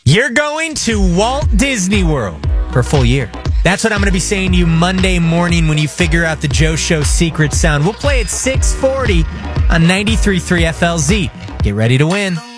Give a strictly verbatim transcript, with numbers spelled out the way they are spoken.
You're going to Walt Disney World for a full year. That's what I'm going to be saying to you Monday morning when you figure out the Joe Show secret sound. We'll play at six forty on ninety-three point three F L Z. Get ready to win.